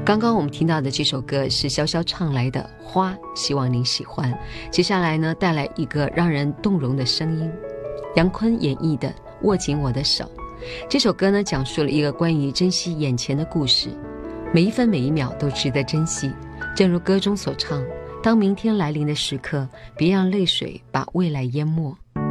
刚刚我们听到的这首歌是潇潇唱来的《花》，希望您喜欢。接下来呢，带来一个让人动容的声音，杨坤演绎的《握紧我的手》。这首歌呢，讲述了一个关于珍惜眼前的故事，每一分每一秒都值得珍惜。正如歌中所唱，当明天来临的时刻，别让泪水把未来淹没。